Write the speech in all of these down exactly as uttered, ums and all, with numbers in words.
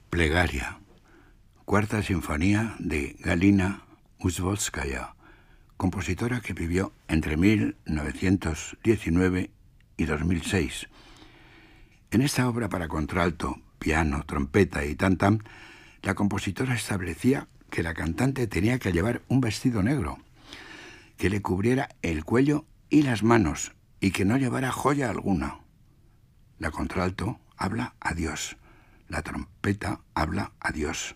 Plegaria, cuarta sinfonía de Galina Uzbovskaya, compositora que vivió entre mil novecientos diecinueve y dos mil seis. En esta obra para contralto, piano, trompeta y tam-tam, la compositora establecía que la cantante tenía que llevar un vestido negro, que le cubriera el cuello y las manos y que no llevara joya alguna. La contralto habla a Dios, la trompeta habla a Dios.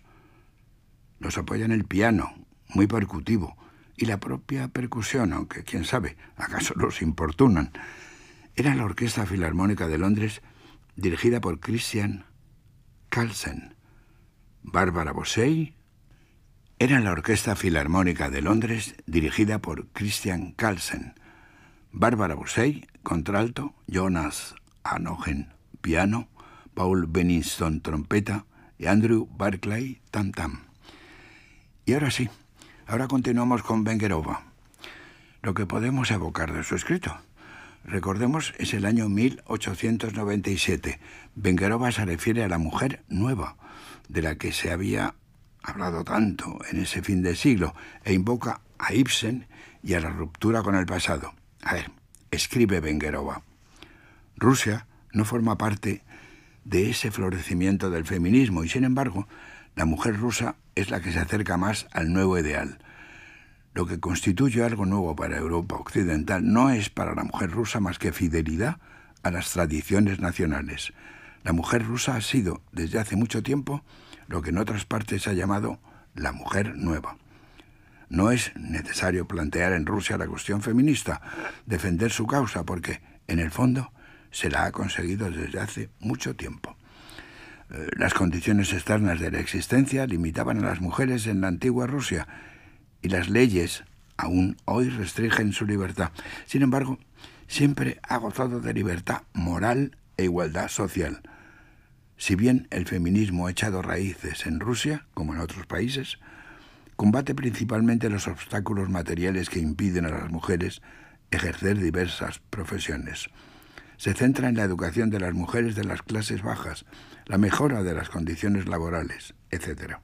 Los apoyan el piano, muy percutivo, y la propia percusión, aunque quién sabe, acaso los importunan. Era la Orquesta Filarmónica de Londres, dirigida por Christian Carlsen. Bárbara Bosey era la Orquesta Filarmónica de Londres, dirigida por Christian Carlsen. Bárbara Bosey, contralto, Jonas Anogen, piano, Paul Benniston, trompeta, y Andrew Barclay, tam-tam. Y ahora sí, ahora continuamos con Vengerova. Lo que podemos evocar de su escrito, recordemos, es el año mil ochocientos noventa y siete. Vengerova se refiere a la mujer nueva, de la que se había hablado tanto en ese fin de siglo, e invoca a Ibsen y a la ruptura con el pasado. A ver, escribe Vengerova. Rusia no forma parte de ese florecimiento del feminismo y, sin embargo, la mujer rusa es la que se acerca más al nuevo ideal. Lo que constituye algo nuevo para Europa occidental no es para la mujer rusa más que fidelidad a las tradiciones nacionales. La mujer rusa ha sido, desde hace mucho tiempo, lo que en otras partes se ha llamado la mujer nueva. No es necesario plantear en Rusia la cuestión feminista, defender su causa, porque, en el fondo, se la ha conseguido desde hace mucho tiempo. Las condiciones externas de la existencia limitaban a las mujeres en la antigua Rusia y las leyes aún hoy restringen su libertad. Sin embargo, siempre ha gozado de libertad moral e igualdad social. Si bien el feminismo ha echado raíces en Rusia, como en otros países, combate principalmente los obstáculos materiales que impiden a las mujeres ejercer diversas profesiones. Se centra en la educación de las mujeres de las clases bajas, la mejora de las condiciones laborales, etcétera.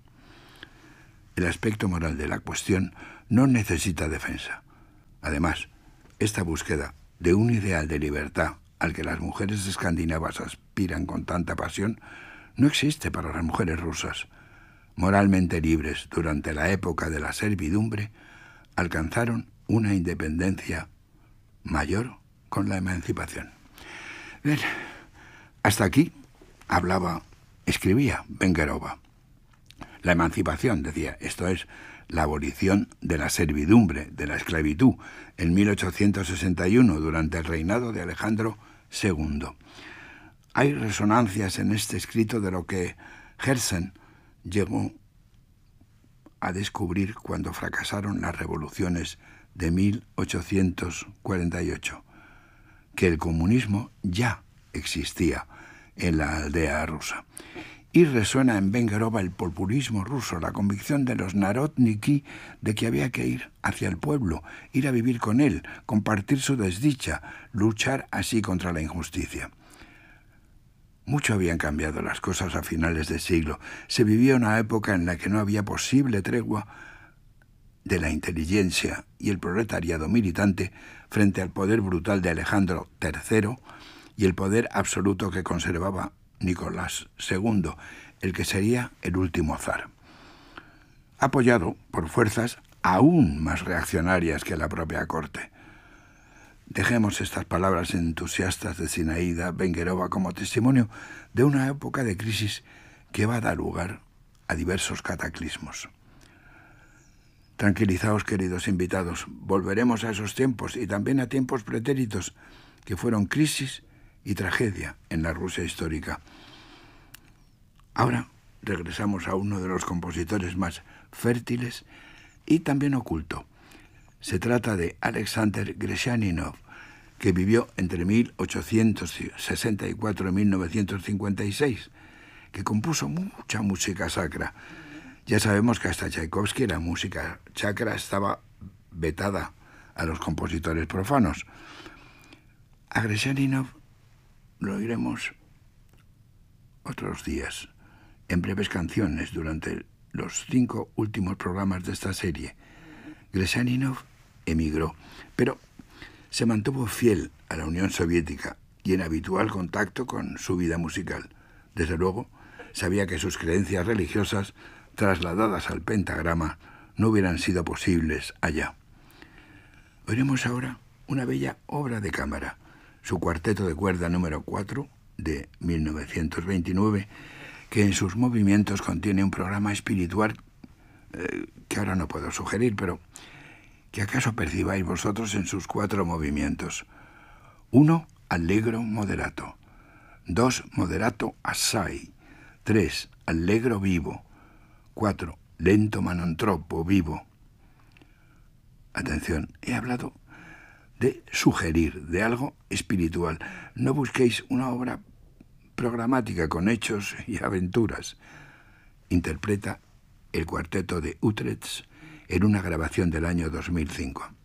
El aspecto moral de la cuestión no necesita defensa. Además, esta búsqueda de un ideal de libertad al que las mujeres escandinavas aspiran con tanta pasión no existe para las mujeres rusas. Moralmente libres durante la época de la servidumbre, alcanzaron una independencia mayor con la emancipación. Bien, hasta aquí hablaba, escribía Vengerova. La emancipación, decía, esto es, la abolición de la servidumbre, de la esclavitud, en mil ochocientos sesenta y uno, durante el reinado de Alejandro segundo. Hay resonancias en este escrito de lo que Herzen llegó a descubrir cuando fracasaron las revoluciones de mil ochocientos cuarenta y ocho. Que el comunismo ya existía en la aldea rusa. Y resuena en Vengerova el populismo ruso, la convicción de los narodniki de que había que ir hacia el pueblo, ir a vivir con él, compartir su desdicha, luchar así contra la injusticia. Mucho habían cambiado las cosas a finales de siglo. Se vivía una época en la que no había posible tregua de la inteligencia y el proletariado militante frente al poder brutal de Alejandro tercero y el poder absoluto que conservaba Nicolás segundo, el que sería el último zar, apoyado por fuerzas aún más reaccionarias que la propia corte. Dejemos estas palabras entusiastas de Zinaida Vengerova como testimonio de una época de crisis que va a dar lugar a diversos cataclismos. Tranquilizaos, queridos invitados, volveremos a esos tiempos y también a tiempos pretéritos que fueron crisis y tragedia en la Rusia histórica. Ahora regresamos a uno de los compositores más fértiles y también oculto. Se trata de Alexander Greshaninov, que vivió entre mil ochocientos sesenta y cuatro y mil novecientos cincuenta y seis, que compuso mucha música sacra. Ya sabemos que hasta Tchaikovsky la música sacra estaba vetada a los compositores profanos. A Greshaninov lo oiremos otros días. en breves canciones durante los cinco últimos programas de esta serie. Gresaninov emigró, pero se mantuvo fiel a la Unión Soviética y en habitual contacto con su vida musical. Desde luego, sabía que sus creencias religiosas, trasladadas al pentagrama, no hubieran sido posibles allá. Oiremos ahora una bella obra de cámara, su cuarteto de cuerda número cuatro, de mil novecientos veintinueve, que en sus movimientos contiene un programa espiritual eh, que ahora no puedo sugerir, pero que acaso percibáis vosotros en sus cuatro movimientos. Uno, allegro moderato. Dos, moderato assai. Tres, allegro vivo. Cuatro, lento ma non troppo vivo. Atención, he hablado de sugerir, de algo espiritual. No busquéis una obra programática con hechos y aventuras. Interpreta el cuarteto de Utrecht en una grabación del año dos mil cinco.